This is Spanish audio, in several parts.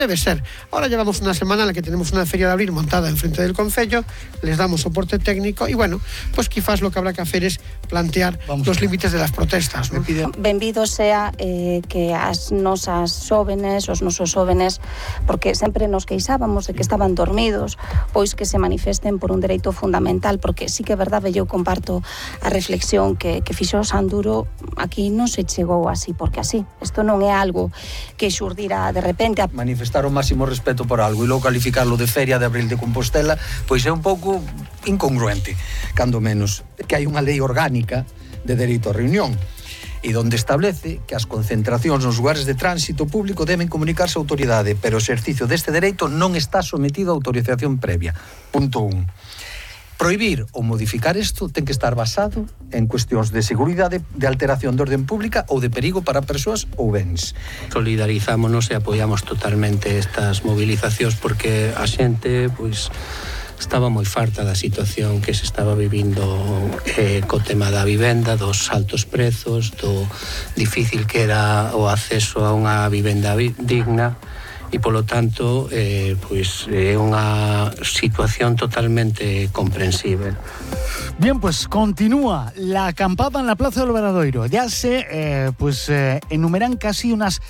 Debe ser. Ahora llevamos una semana en la que tenemos una feria de abril montada enfrente del concello, les damos soporte técnico y bueno, pues quizás lo que habrá que hacer es plantear los límites de las protestas, ¿no? Benvido sea que as nosas xóvenes, os nosos xóvenes, porque sempre nos queixábamos de que estaban dormidos, pois que se manifesten por un dereito fundamental, porque sí que é verdade, eu comparto a reflexión que fixo o Sanduro, aquí non se chegou así porque así. Isto non é algo que xurdira de repente. Manifestar o máximo respeto por algo e logo calificarlo de Feria de Abril de Compostela, pois é un pouco incongruente, cando menos, que hai unha lei orgánica de dereito a reunión e donde establece que as concentracións nos lugares de tránsito público deben comunicarse á autoridade, pero o exercicio deste dereito non está sometido a autorización previa. Punto 1. Prohibir ou modificar isto ten que estar basado en cuestións de seguridade, de alteración de orden pública ou de perigo para persoas ou bens. Solidarizámonos e apoiamos totalmente estas movilizacións porque a xente, pois, estaba moi farta da situación que se estaba vivindo co tema da vivenda, dos altos prezos, do difícil que era o acceso a unha vivenda digna. Y por lo tanto, pues una situación totalmente comprensible. Bien, pues continúa la acampada en la Plaza del Obradoiro. Ya se enumeran casi unas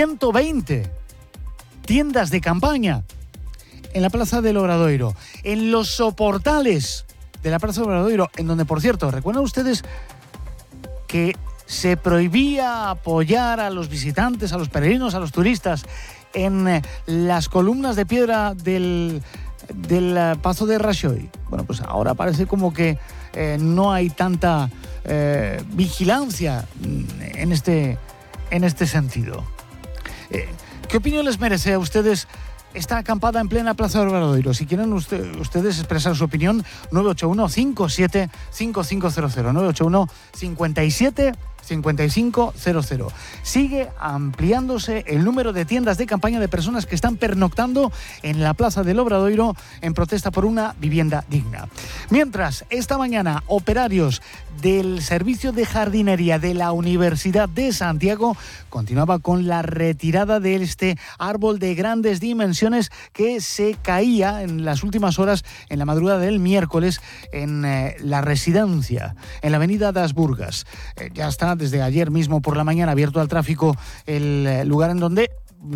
120 tiendas de campaña en la Plaza del Obradoiro, en los soportales de la Plaza del Obradoiro, en donde, por cierto, ¿recuerdan ustedes que se prohibía apoyar a los visitantes, a los peregrinos, a los turistas en las columnas de piedra del Pazo de Raxoi? Bueno, pues ahora parece como que no hay tanta vigilancia en este sentido. ¿Qué opinión les merece a ustedes esta acampada en plena Plaza del Obradoiro? Si quieren ustedes expresar su opinión, 981 57 5500, 981 57 5500. Sigue ampliándose el número de tiendas de campaña de personas que están pernoctando en la Plaza del Obradoiro en protesta por una vivienda digna. Mientras, esta mañana, operarios del Servicio de Jardinería de la Universidad de Santiago continuaba con la retirada de este árbol de grandes dimensiones que se caía en las últimas horas, en la madrugada del miércoles, en la residencia, en la avenida das Burgas. Ya está desde ayer mismo por la mañana abierto al tráfico el lugar en donde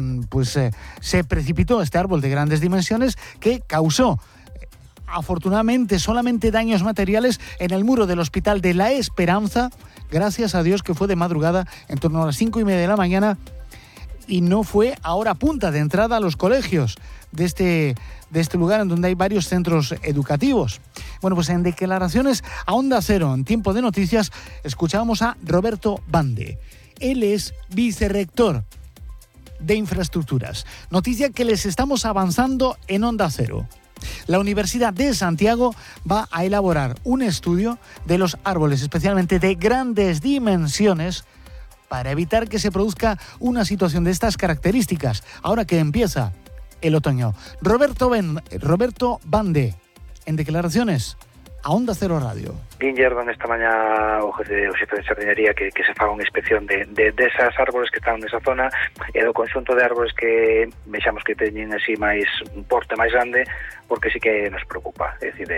se precipitó este árbol de grandes dimensiones que causó afortunadamente solamente daños materiales en el muro del Hospital de la Esperanza, gracias a Dios que fue de madrugada en torno a las 5:30 de la mañana y no fue a hora punta de entrada a los colegios de este lugar en donde hay varios centros educativos. Bueno, pues en declaraciones a Onda Cero, en Tiempo de Noticias, escuchábamos a Roberto Bande. Él es vicerrector de Infraestructuras. Noticia que les estamos avanzando en Onda Cero. La Universidad de Santiago va a elaborar un estudio de los árboles, especialmente de grandes dimensiones, para evitar que se produzca una situación de estas características, ahora que empieza el otoño. Roberto Bande, en declaraciones a Onda Cero Radio. Guillermo, esta mañá o xefe de jardinería que se faga unha inspección de esas árboles que están nesa zona e do conxunto de árboles que vexamos que teñen así máis un porte máis grande, porque sí que nos preocupa. É dicir,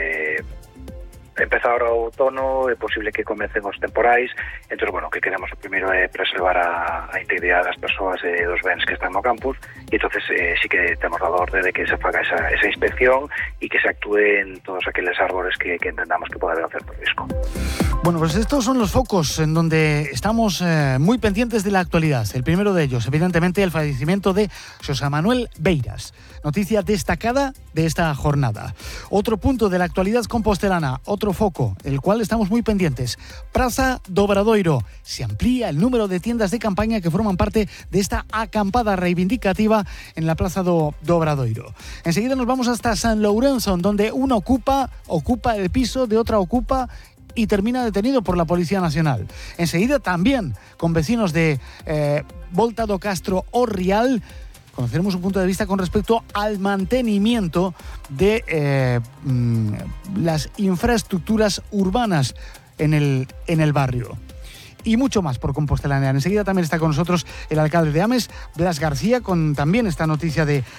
empeza ahora o outono, é posible que comecen os temporais, entón, bueno, que queremos primeiro é preservar a integridade das persoas e dos bens que están no campus, e entonces sí que temos dado orde de que se faga esa inspección e que se actúe en todos aqueles árboles que entendamos que pode haber un certo risco. Bueno, pues estos son los focos en donde estamos muy pendientes de la actualidad. El primero de ellos, evidentemente, el fallecimiento de Xosé Manuel Beiras. Noticia destacada de esta jornada. Otro punto de la actualidad compostelana, otro foco, el cual estamos muy pendientes. Praza do Obradoiro. Se amplía el número de tiendas de campaña que forman parte de esta acampada reivindicativa en la Plaza do Obradoiro. Enseguida nos vamos hasta San Lourenço, donde uno ocupa el piso de otra ocupa y termina detenido por la Policía Nacional. Enseguida también con vecinos de Volta do Castro o Rial conoceremos un punto de vista con respecto al mantenimiento de las infraestructuras urbanas en el barrio. y mucho más por Compostelanear. Enseguida también está con nosotros el alcalde de Ames, Blas García, con también esta noticia de